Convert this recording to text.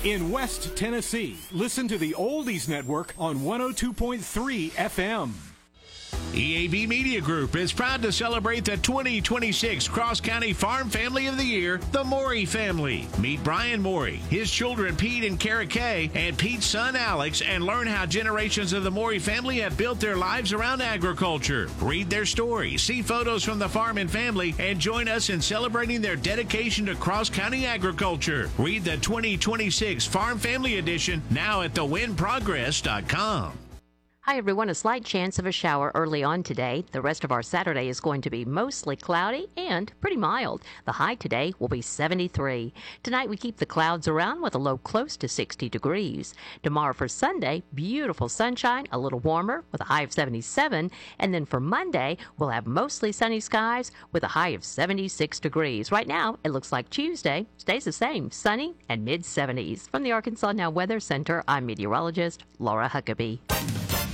In West Tennessee, listen to the Oldies Network on 102.3 FM. EAV Media Group is proud to celebrate the 2026 Cross County Farm Family of the Year, the Morey family. Meet Brian Morey, his children Pete and Kara Kay, and Pete's son Alex, and learn how generations of the Morey family have built their lives around agriculture. Read their stories, see photos from the farm and family, and join us in celebrating their dedication to Cross County agriculture. Read the 2026 Farm Family Edition now at thewinprogress.com. Hi, everyone. A slight chance of a shower early on today. The rest of our Saturday is going to be mostly cloudy and pretty mild. The high today will be 73. Tonight, we keep the clouds around with a low close to 60 degrees. Tomorrow for Sunday, beautiful sunshine, a little warmer with a high of 77. And then for Monday, we'll have mostly sunny skies with a high of 76 degrees. Right now, it looks like Tuesday stays the same, sunny and mid-70s. From the Arkansas Now Weather Center, I'm meteorologist Laura Huckabee.